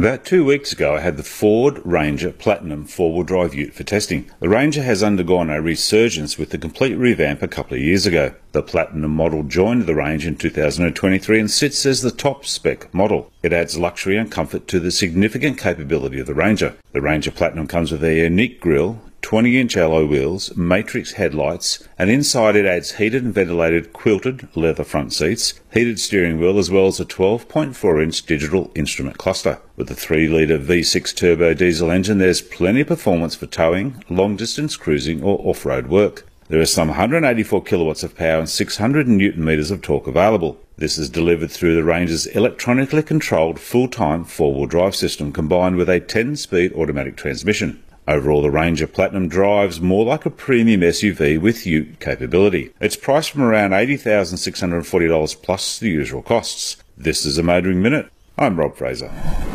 About 2 weeks ago, I had the Ford Ranger Platinum four-wheel drive ute for testing. The Ranger has undergone a resurgence with the complete revamp a couple of years ago. The Platinum model joined the range in 2023 and sits as the top spec model. It adds luxury and comfort to the significant capability of the Ranger. The Ranger Platinum comes with a unique grille, 20-inch alloy wheels, matrix headlights, and inside it adds heated and ventilated quilted leather front seats, heated steering wheel, as well as a 12.4-inch digital instrument cluster. With a 3-litre V6 turbo diesel engine, there's plenty of performance for towing, long-distance cruising or off-road work. There are some 184 kilowatts of power and 600 newton metres of torque available. This is delivered through the Ranger's electronically controlled full-time four-wheel drive system combined with a 10-speed automatic transmission. Overall, the Ranger Platinum drives more like a premium SUV with ute capability. It's priced from around $80,640 plus the usual costs. This is a Motoring Minute. I'm Rob Fraser.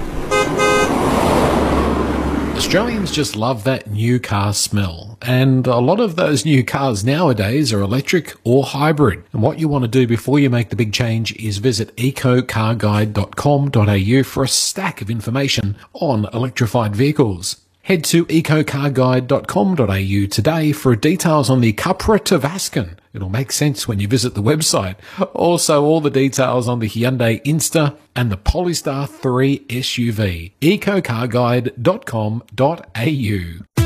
Australians just love that new car smell, and a lot of those new cars nowadays are electric or hybrid. And what you want to do before you make the big change is visit ecocarguide.com.au for a stack of information on electrified vehicles. Head to ecocarguide.com.au today for details on the Cupra Tavascan. It'll make sense when you visit the website. Also, all the details on the Hyundai Insta and the Polestar 3 SUV. ecocarguide.com.au.